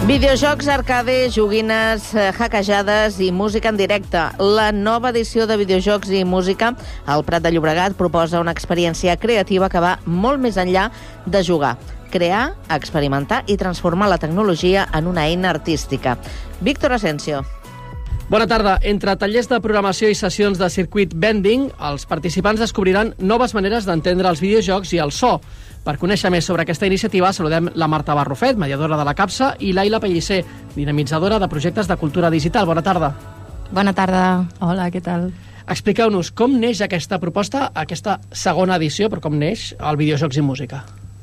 Videojocs, arcade, joguines, hackejades i música en directe. La nova edició de Videojocs i Música al Prat de Llobregat proposa una experiència creativa que va molt més enllà de jugar. Crear, experimentar i transformar la tecnologia en una eina artística. Víctor Asensio. Bona tarda. Entre tallers de programació i sessions de circuit bending, els participants descobriran noves maneres d'entendre els videojocs i el so. Per conèixer més sobre aquesta iniciativa, saludem la Marta Barrufet, mediadora de la CAPSA, i Laila Pellicer, dinamitzadora de projectes de cultura digital. Bona tarda. Bona tarda. Hola, què tal? Expliqueu-nos com neix aquesta proposta, aquesta segona edició, però com neix el Videojocs i Música.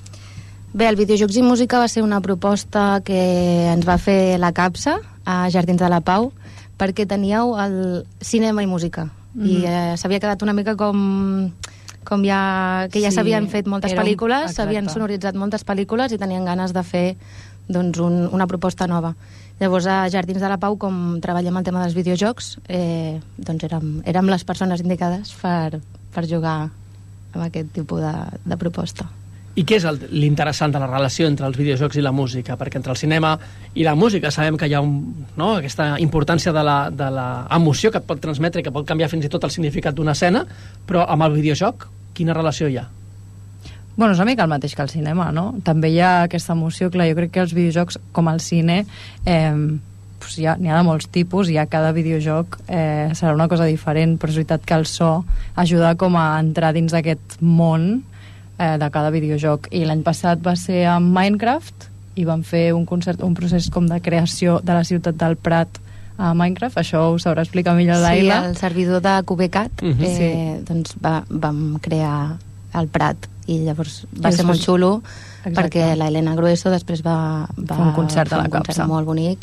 Bé, el Videojocs i Música va ser una proposta que ens va fer la CAPSA a Jardins de la Pau, perquè teníeu el cinema i música. I s'havia quedat una mica com ja s'havien fet moltes pel·lícules, s'havien sonoritzat moltes pel·lícules i tenien ganes de fer doncs, una proposta nova. Llavors, a Jardins de la Pau, com treballem el tema dels videojocs, doncs érem les persones indicades per jugar amb aquest tipus de proposta. I què és l'interessant de la relació entre els videojocs i la música? Perquè entre el cinema i la música sabem que hi ha aquesta importància de l'emoció que et pot transmetre i que pot canviar fins i tot el significat d'una escena, però amb el videojoc, quina relació hi ha? Bueno, és una mica el mateix que el cinema, no? També hi ha aquesta emoció, clar, jo crec que els videojocs, com el cine, n'hi ha de molts tipus, i a cada videojoc serà una cosa diferent, però és veritat que el so ajuda com a entrar dins d'aquest món de cada videojoc. I l'any passat va ser amb Minecraft i vam fer un procés com de creació de la ciutat del Prat a Minecraft. Això ho sabrà explicar millor l'Aila. Sí, el servidor de Cubecat doncs vam crear el Prat i llavors va ser molt xulo. Exacte. Perquè la Elena Grueso després va fer un concert a la CAPSA molt bonic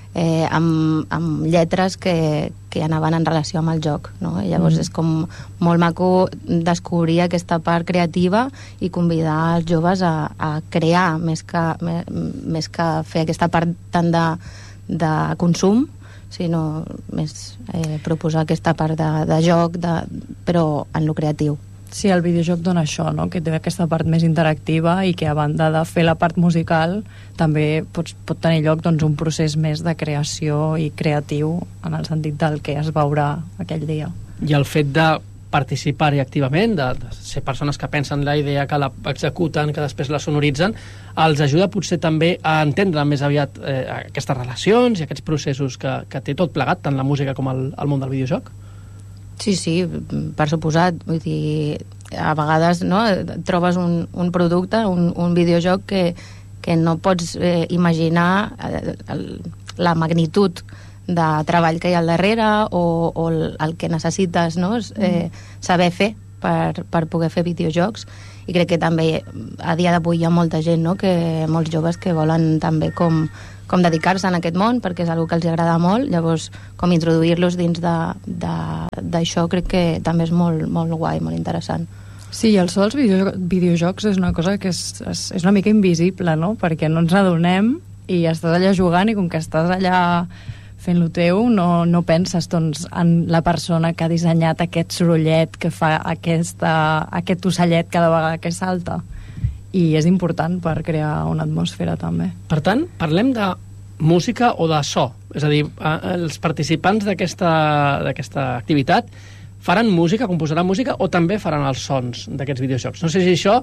amb lletres que anaven en relació amb el joc, no? I llavors és com molt maco descobrir aquesta part creativa i convidar els joves a crear més que fer aquesta part tant de consum, sinó més proposar aquesta part de joc però en lo creatiu. Sí, el videojoc dona això, no? Que té aquesta part més interactiva i que a banda de fer la part musical també pot tenir lloc doncs, un procés més de creació i creatiu en el sentit del que es veurà aquell dia. I el fet de participar-hi activament, de ser persones que pensen la idea, que l'executen, que després la sonoritzen, els ajuda potser també a entendre més aviat aquestes relacions i aquests processos que té tot plegat, tant la música com el món del videojoc? Sí, per suposat. Vull dir, a vegades trobes un producte, un videojoc que no pots imaginar la magnitud de treball que hi ha al darrere o el que necessites saber fer per poder fer videojocs. I crec que també a dia d'avui hi ha molta gent, molts joves que volen també com dedicar-se en aquest món perquè és una cosa que els agrada molt, llavors com introduir-los dins d'això crec que també és molt, molt guai, molt interessant. Sí, el so dels videojocs és una cosa que és una mica invisible, no? Perquè no ens adonem i estàs allà jugant i com que estàs allà fent lo teu no penses doncs, en la persona que ha dissenyat aquest sorollet que fa aquest ocellet cada vegada que salta. I és important per crear una atmosfera també. Per tant, parlem de música o de so, és a dir, els participants d'aquesta activitat faran música, composaran música o també faran els sons d'aquests videojocs. No sé si això...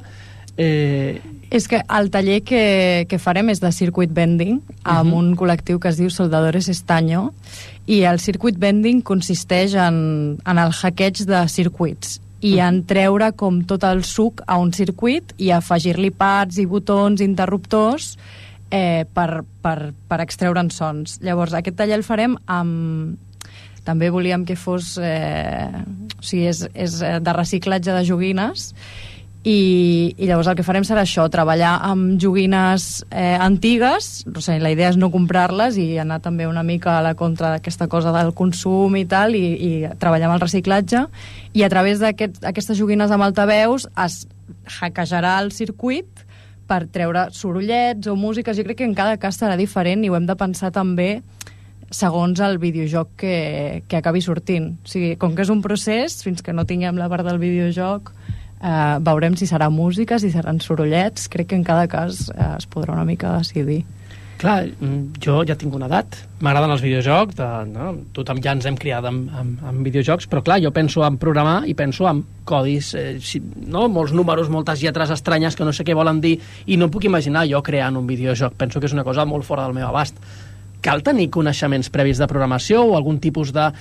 És que el taller que farem és de circuit bending amb un col·lectiu que es diu Soldadores Estaño, i el circuit bending consisteix en el hackeig de circuits i en treure com tot el suc a un circuit i afegir-li pads i botons, interruptors per extreure'n sons. Llavors, aquest taller el farem amb... També volíem que fos... és de reciclatge de joguines i llavors el que farem serà això, treballar amb joguines antigues, o sigui, la idea és no comprar-les i anar també una mica a la contra d'aquesta cosa del consum i tal, i treballar amb el reciclatge, i a través d'aquestes joguines amb altaveus es hackejarà el circuit per treure sorollets o músiques. Jo crec que en cada cas serà diferent i ho hem de pensar també segons el videojoc que acabi sortint. O sigui, com que és un procés, fins que no tinguem la part del videojoc, veurem si serà música, si seran sorollets. Crec que en cada cas es podrà una mica decidir. Clar, jo ja tinc una edat, m'agraden els videojocs, tothom ja ens hem criat amb videojocs, però clar, jo penso en programar i penso en codis, molts números, moltes lletres estranyes que no sé què volen dir, i no puc imaginar jo creant un videojoc. Penso que és una cosa molt fora del meu abast. Cal tenir coneixements previs de programació o algun tipus de,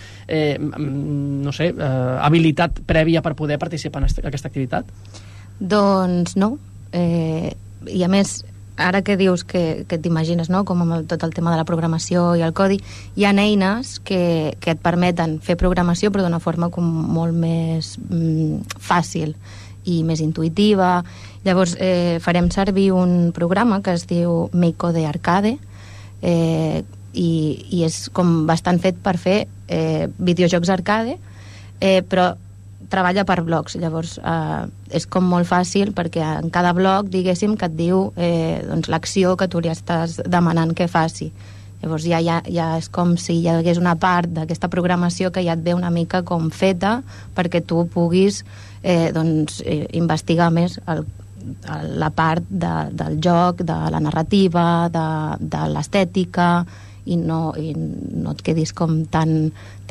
habilitat prèvia per poder participar en aquesta activitat? Doncs no. I a més, ara que dius que t'imagines, no?, com amb tot el tema de la programació i el codi, hi ha eines que et permeten fer programació però d'una forma com molt més fàcil i més intuïtiva. Llavors farem servir un programa que es diu MakeCode Arcade, i és com bastant fet per fer videojocs arcade, però treballa per blocs. Llavors és com molt fàcil perquè en cada bloc, diguéssim, que et diu l'acció que tu li estàs demanant que faci. Llavors ja és com si hi hagués una part d'aquesta programació que ja et ve una mica com feta perquè tu puguis investigar més la part del joc, de la narrativa, de l'estètica, i no et quedis com tan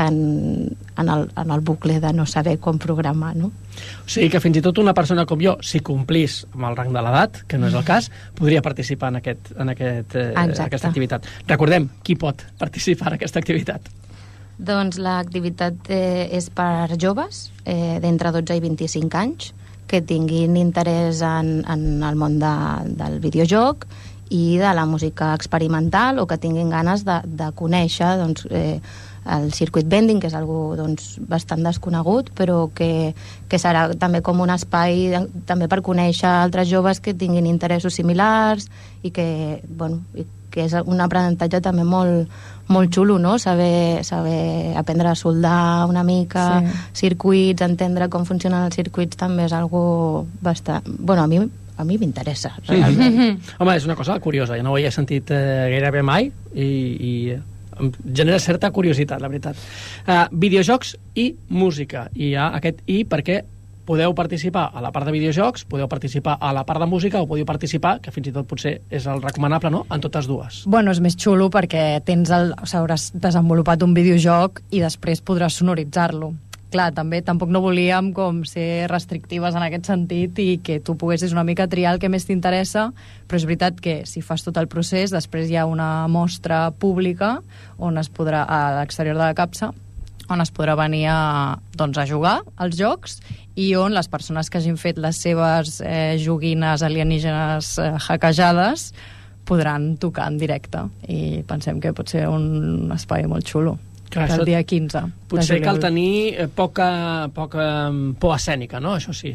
en el bucle de no saber com programar, no? O sigui que fins i tot una persona com jo, si complís amb el rang de l'edat, que no és el cas, podria participar en aquesta activitat. Recordem, qui pot participar en aquesta activitat? Doncs l'activitat és per joves d'entre 12 i 25 anys que tinguin interès en el món del videojoc i de la música experimental, o que tinguin ganes de conèixer el circuit bending, que és algo bastant desconegut, però que serà també com un espai també per conèixer altres joves que tinguin interessos similars i que és un aprenentatge també molt xulo, no? Saber aprendre a soldar una mica, circuits, entendre com funcionen els circuits també és algo bastant... a mi m'interessa, realment. Home, és una cosa curiosa, jo no ho havia sentit gairebé mai i em genera certa curiositat, la veritat. Videojocs i música. I hi ha aquest i perquè podeu participar a la part de videojocs, podeu participar a la part de música o podeu participar, que fins i tot potser és el recomanable, no?, en totes dues. Bueno, és més xulo perquè hauràs desenvolupat un videojoc i després podràs sonoritzar-lo. Clar, també tampoc no volíem com ser restrictives en aquest sentit i que tu poguessis una mica triar el que més t'interessa, però és veritat que si fas tot el procés, després hi ha una mostra pública on es podrà, a l'exterior de la capsa, on es podrà venir a jugar als jocs i on les persones que hagin fet les seves joguines alienígenes hackejades podran tocar en directe. I pensem que pot ser un espai molt xulo. Clar, el dia 15 potser cal tenir poca por escènica, no? Això sí.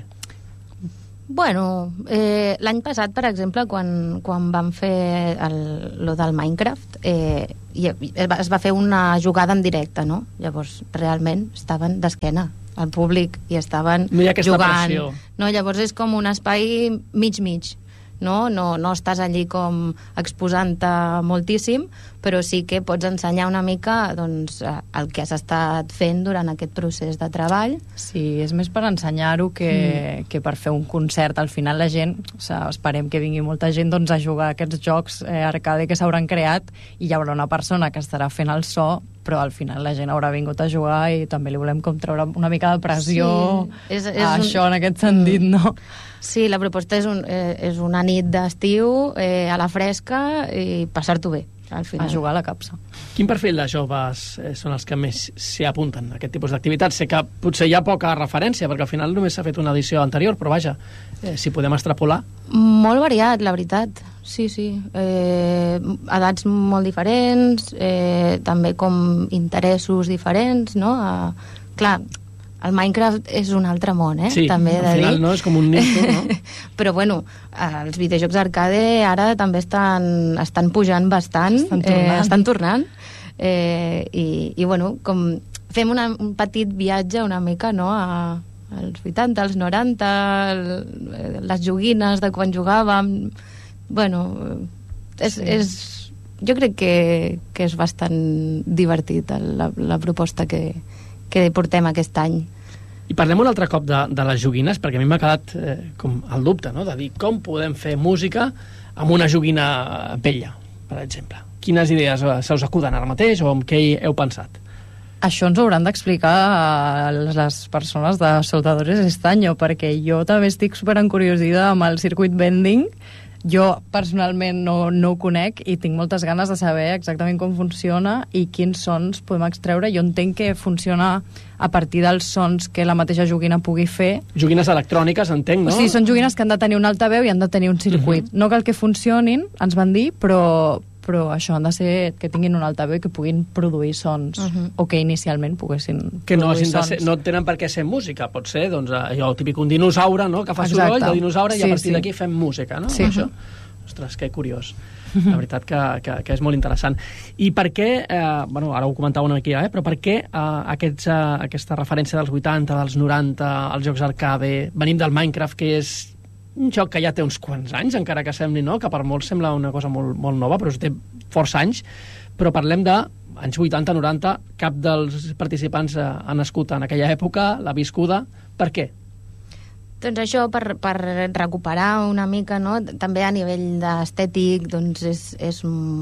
Bueno, l'any passat, per exemple, quan vam fer lo del Minecraft, es va fer una jugada en directe, no? Llavors, realment, estaven d'esquena al públic i estaven jugant. Pressió. No, llavors és com un espai mig-mig. No estàs allí com exposant-te moltíssim, però sí que pots ensenyar una mica el que has estat fent durant aquest procés de treball. Sí, és més per ensenyar-ho que per fer un concert. Al final la gent, esperem que vingui molta gent a jugar aquests jocs arcade que s'hauran creat i hi haurà una persona que estarà fent el so, però al final la gent haurà vingut a jugar i també li volem com treure una mica de pressió a això en aquest sentit, no? Sí, la proposta és una nit d'estiu a la fresca i passar-t'ho bé, al final. A jugar a la capsa. Quin perfil de joves són els que més s'hi apunten a aquest tipus d'activitats? Sé que potser hi ha poca referència, perquè al final només s'ha fet una edició anterior, però vaja, si podem extrapolar. Molt variat, la veritat. Sí. Edats molt diferents, també com interessos diferents, no? Clar, el Minecraft és un altre món, sí, també he de dir. Al final no és com un nicho, no? Però bueno, els videojocs arcade ara també estan pujant bastant. Estan tornant. I bueno, com fem un petit viatge una mica, no?, als 80, als 90, les joguines de quan jugàvem. Bueno, jo crec que és bastant divertit la proposta que portem aquest any. I parlem un altre cop de les joguines, perquè a mi m'ha quedat com el dubte, no?, de dir com podem fer música amb una joguina vella. per exemple? Quines idees se us acuden ara mateix o amb què hi heu pensat? Això ens ho hauran d'explicar a les persones de Soldadores Estaño, perquè jo també estic superencuriosida amb el circuit bending. Jo personalment no ho conec i tinc moltes ganes de saber exactament com funciona i quins sons podem extreure. Jo entenc que funciona a partir dels sons que la mateixa joguina pugui fer. Joguines electròniques, entenc, no? O sigui, són joguines que han de tenir un altaveu i han de tenir un circuit. No cal que funcionin, ens van dir, però això han de ser que tinguin un altaveu i que puguin produir sons, o que inicialment poguessin que no, produir sons. No tenen per què ser música, pot ser doncs, allò típic, un dinosaure, no?, que fa soroll de dinosaure i a partir d'aquí fem música, no? Sí. Això? Ostres, que curiós. La veritat que és molt interessant. I per què, bueno, ara ho comentava una mica, però per què aquesta referència dels 80, dels 90, als jocs arcade, venim del Minecraft, que és un joc que ja té uns quants anys, encara que sembli, no?, que per molts sembla una cosa molt nova, però té força anys, però parlem d'anys 80, 90, cap dels participants ha nascut en aquella època, l'ha viscuda. Per què? Doncs això, per recuperar una mica, no?, també a nivell estètic, doncs és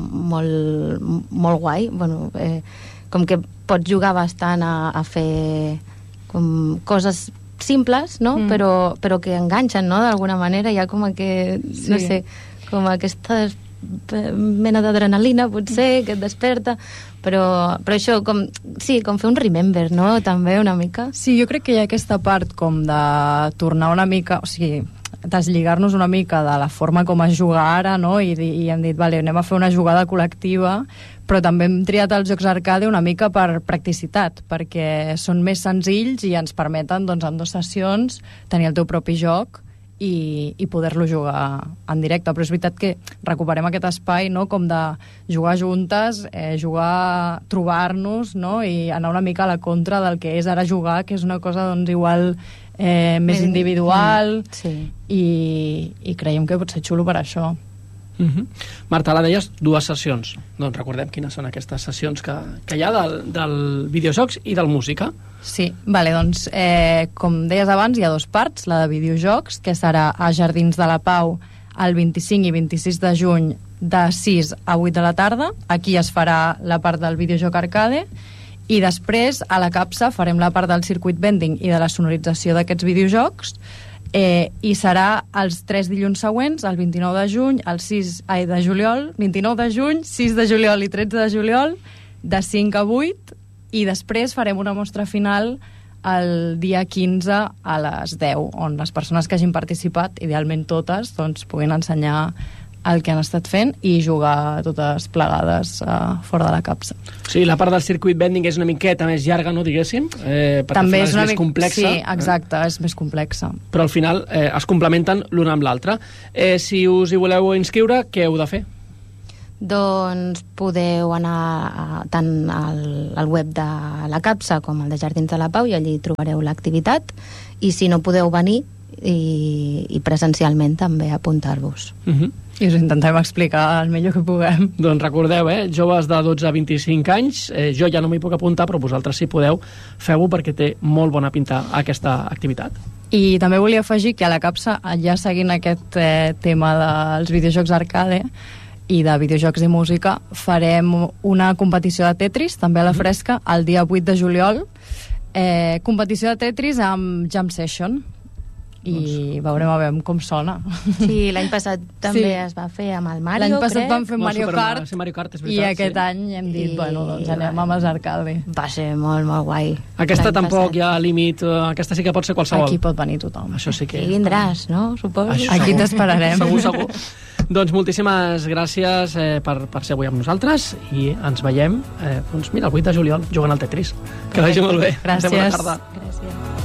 molt guai. Bueno, com que pots jugar bastant a fer com coses simples, no?, però que enganxen, no?, d'alguna manera. Hi ha com que, no sé, com aquesta mena d'adrenalina, potser, que et desperta, però això, com fer un remember, no?, també una mica. Sí, jo crec que hi ha aquesta part com de tornar una mica, o sigui, deslligar-nos una mica de la forma com es juga ara, no?, i hem dit, vale, anem a fer una jugada col·lectiva, però també hem triat els jocs arcade una mica per practicitat, perquè són més senzills i ens permeten, doncs, en 2 sessions tenir el teu propi joc i poder-lo jugar en directe. Però és veritat que recuperem aquest espai, no?, com de jugar juntes, trobar-nos, no?, i anar una mica a la contra del que és ara jugar, que és una cosa, doncs, igual més individual, i creiem que pot ser xulo per això. Marta, la deies 2 sessions. Doncs recordem quines són aquestes sessions que hi ha del videojocs i del música. Sí, vale, doncs com deies abans, hi ha 2 parts, la de videojocs, que serà a Jardins de la Pau el 25 i 26 de juny de 6 a 8 de la tarda. Aquí es farà la part del videojoc arcade, i després a la Capsa farem la part del circuit bending i de la sonorització d'aquests videojocs, i serà els 3 dilluns següents, el 29 de juny, de juliol, 29 de juny, 6 de juliol i 13 de juliol, de 5 a 8, i després farem una mostra final el dia 15 a les 10, on les persones que hagin participat, idealment totes, doncs puguin ensenyar el que han estat fent i jugar totes plegades fora de la capsa. Sí, la part del circuit bending és una miqueta més llarga, no, diguéssim? També és més complexa. Sí, exacte, és més complexa. Però al final es complementen l'una amb l'altra. Si us hi voleu inscriure, què heu de fer? Doncs podeu anar tant al web de la Capsa com al de Jardins de la Pau, i allí trobareu l'activitat, i si no podeu venir i presencialment també apuntar-vos. I us intentem explicar el millor que puguem. Doncs recordeu, joves de 12 a 25 anys, jo ja no m'hi puc apuntar, però vosaltres si podeu, feu-ho perquè té molt bona pinta aquesta activitat. I també volia afegir que a la Capsa, ja seguint aquest tema dels videojocs arcade i de videojocs i música, farem una competició de Tetris, també a la fresca, el dia 8 de juliol, competició de Tetris amb Jam Session, i veurem a veure com sona. Sí, l'any passat també es va fer amb el Mario, l'any passat crec. vam fer Mario Kart, és veritat, i aquest any hem dit, doncs anem amb els arcade. Va ser molt guai. Aquesta tampoc hi ha límit, aquesta sí que pot ser qualsevol. Aquí pot venir tothom. Això sí que... I vindràs, no? Suposo. Aquí t'esperarem. Segur. Doncs moltíssimes gràcies per ser avui amb nosaltres, i ens veiem, doncs mira, el 8 de juliol jugant al Tetris. Que vagi molt bé. Gràcies. Bona tarda. Gràcies.